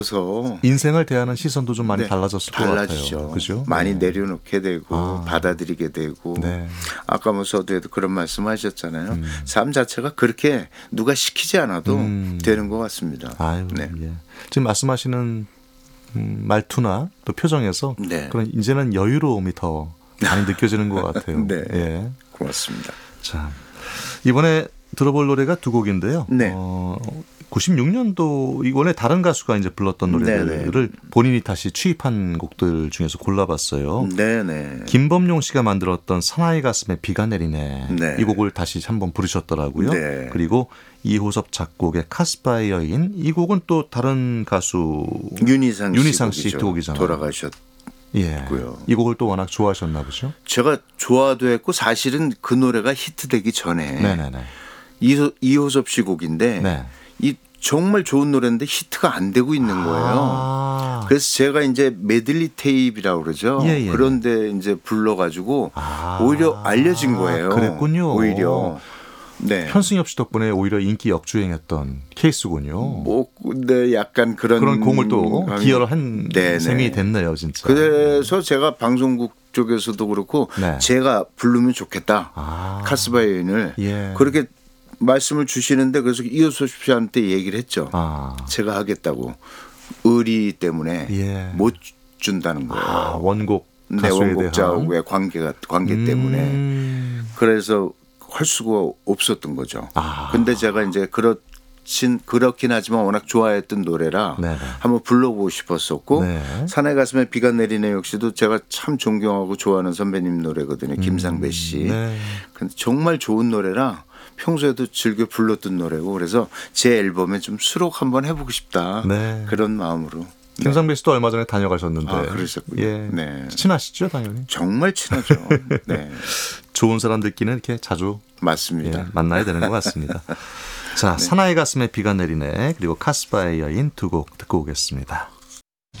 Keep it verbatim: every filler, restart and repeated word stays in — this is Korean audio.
그래서 인생을 대하는 시선도 좀 많이 네, 달라졌을 달라지죠. 것 같아요. 그죠? 많이 네. 내려놓게 되고 아. 받아들이게 되고 네. 아까 뭐 서두에도 그런 말씀하셨잖아요. 음. 삶 자체가 그렇게 누가 시키지 않아도 음. 되는 것 같습니다. 아유, 네. 예. 지금 말씀하시는 음, 말투나 또 표정에서 네. 그런 이제는 여유로움이 더 많이 느껴지는 것 같아요. 네. 예. 고맙습니다. 자, 이번에 들어볼 노래가 두 곡인데요. 네. 어, 구십육 년도 이번에 다른 가수가 이제 불렀던 노래들을 네네. 본인이 다시 취입한 곡들 중에서 골라봤어요. 네네. 김범용 씨가 만들었던 사나이 가슴에 비가 내리네. 네. 이 곡을 다시 한번 부르셨더라고요. 네. 그리고 이호섭 작곡의 카스바의 여인, 이 곡은 또 다른 가수 윤희상 씨, 윤희상 씨 곡이죠. 히트곡이잖아요. 돌아가셨. 예. 고요. 이 곡을 또 워낙 좋아하셨나 보죠. 제가 좋아도 했고 사실은 그 노래가 히트되기 전에 네네네. 이호, 이호섭 씨 곡인데 네. 이 정말 좋은 노래인데 히트가 안 되고 있는 거예요. 아. 그래서 제가 이제 메들리 테이프라고 그러죠. 예, 예. 그런데 이제 불러가지고 아. 오히려 알려진 거예요. 그랬군요. 오히려. 네. 현승엽 씨 덕분에 오히려 인기 역주행했던 케이스군요. 뭐, 근데 약간 그런. 그런 공을 또 감이- 기여를 한 네네. 셈이 됐네요, 진짜. 그래서 제가 방송국 쪽에서도 그렇고 네. 제가 부르면 좋겠다. 아. 카스바의 여인을. 예. 그렇게 말씀을 주시는데 그래서 이호섭 씨한테 얘기를 했죠. 아. 제가 하겠다고. 의리 때문에 예. 못 준다는 거예요. 아, 원곡 내 가수에 원곡자하고의 관계가 관계 대한. 때문에 음. 그래서 할 수가 없었던 거죠. 아. 근데 제가 이제 그렇진 그렇긴 하지만 워낙 좋아했던 노래라 네네. 한번 불러보고 싶었었고 네. 사나이 가슴에 비가 내리네 역시도 제가 참 존경하고 좋아하는 선배님 노래거든요. 김상배 씨. 네. 근데 정말 좋은 노래라 평소에도 즐겨 불렀던 노래고 그래서 제 앨범에 좀 수록 한번 해보고 싶다. 네. 그런 마음으로. 김상배 씨도 얼마 전에 다녀가셨는데. 아, 그러셨군요. 예. 네. 친하시죠, 당연히. 정말 친하죠. 네. 좋은 사람들끼리는 이렇게 자주 맞습니다. 예, 만나야 되는 것 같습니다. 자, 사나이 가슴에 비가 내리네. 그리고 카스바의 여인 두 곡 듣고 오겠습니다.